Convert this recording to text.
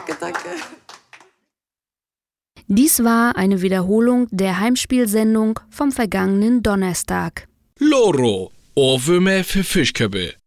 danke. Dies war eine Wiederholung der Heimspielsendung vom vergangenen Donnerstag. Loro, Ohrwürmer für Fischköppe.